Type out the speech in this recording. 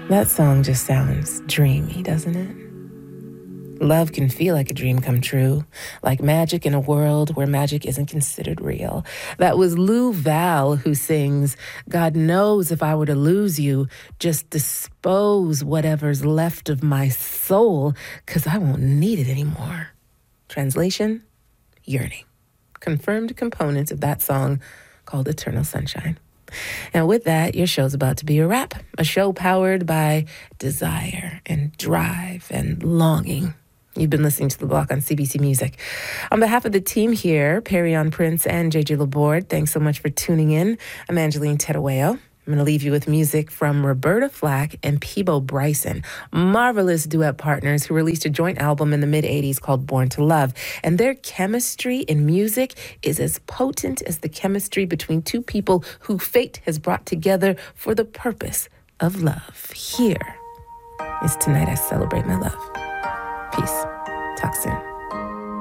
That song just sounds dreamy, doesn't it? Love can feel like a dream come true, like magic in a world where magic isn't considered real. That was Lou Val who sings, God knows if I were to lose you, just dispose whatever's left of my soul, 'cause I won't need it anymore. Translation, yearning. Confirmed components of that song called Eternal Sunshine. And with that, your show's about to be a wrap. A show powered by desire and drive and longing. You've been listening to The Block on CBC Music. On behalf of the team here, Perrion Prince and JJ Laborde, thanks so much for tuning in. I'm Angeline Terueo. I'm going to leave you with music from Roberta Flack and Peebo Bryson, marvelous duet partners who released a joint album in the mid-'80s called Born to Love. And their chemistry in music is as potent as the chemistry between two people who fate has brought together for the purpose of love. Here is Tonight I Celebrate My Love. Peace.